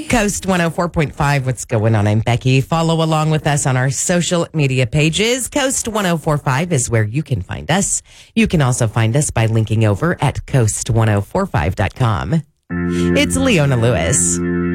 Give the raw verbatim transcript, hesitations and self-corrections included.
Coast one oh four point five, what's going on? I'm Becky. Follow along with us on our social media pages. Coast one oh four point five is where you can find us. You can also find us by linking over at coast ten forty-five dot com. It's Leona Lewis.